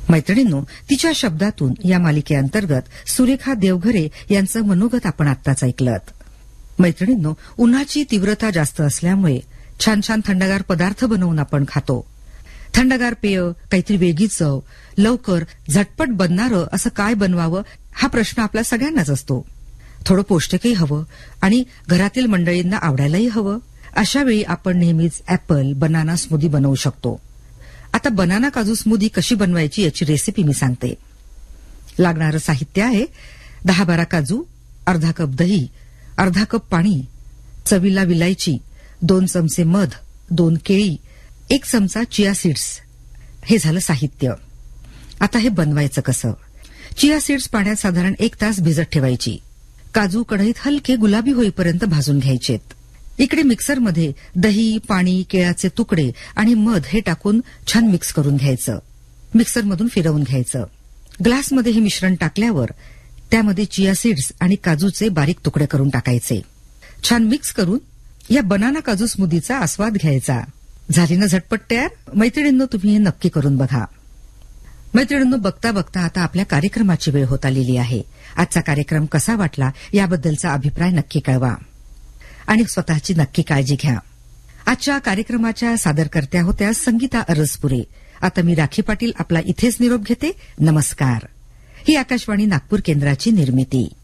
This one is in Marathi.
मैत्रिणींनो, तिच्या शब्दातून या मालिकेअंतर्गत सुरेखा देवघरे यांचं मनोगत आपण आत्ताच ऐकलं. मैत्रिणींनो, उन्हाची तीव्रता जास्त असल्यामुळे छान छान थंडगार पदार्थ बनवून आपण खातो. थंडगार पेय, काहीतरी वेगळी चव, लवकर झटपट बनणारं असं काय बनवावं हा प्रश्न आपल्या सगळ्यांनाच असतो. थोडं पौष्टिकही हवं आणि घरातील मंडळींना आवडायलाही हवं. अशा वेळी आपण नेहमीच ऍपल, बनाना स्मूदी बनवू शकतो. आता बनाना काजू स्मूदी कशी बनवायची याची रेसिपी मी सांगते. लागणारं साहित्य आहे 10-12 काजू, अर्धा कप दही, अर्धा कप पाणी, चवीला विलायची, 2 चमचे मध, 2 केळी, 1 चमचा चिया सीड्स. हे झालं साहित्य. आता हे बनवायचं कसं? चिया सीड्स पाण्यात साधारण 1 तास भिजत ठेवायची. काजू कढईत हलके गुलाबी होईपर्यंत भाजून घ्यायचेत. इकडे मिक्सरमध्ये दही, पाणी, केळाचे तुकडे आणि मध हे टाकून छान मिक्स करून घ्यायचं. मिक्सरमधून फिरवून घ्यायचं. ग्लासमध्ये हे मिश्रण टाकल्यावर त्यामध्ये चिया सीड्स आणि काजूचे बारीक तुकडे करून टाकायचे. छान मिक्स करून या बनाना काजू स्मूदीचा आस्वाद घ्यायचा. झाली ना झटपट तयार? मैत्रिणींनो, तुम्ही हे नक्की करून बघा. मैत्रिणींनो, बघता बघता आता आपल्या कार्यक्रमाची वेळ होत आलेली आहे. आजचा कार्यक्रम कसा वाटला याबद्दलचा अभिप्राय नक्की कळवा आणि स्वतःची नक्की काळजी घ्या. आजच्या कार्यक्रमाच्या सादरकर्त्या होत्या संगीता अरसपुरे. आता मी राखी पाटील आपला इथेच निरोप घेते. नमस्कार. ही आकाशवाणी नागपूर केंद्राची निर्मिती.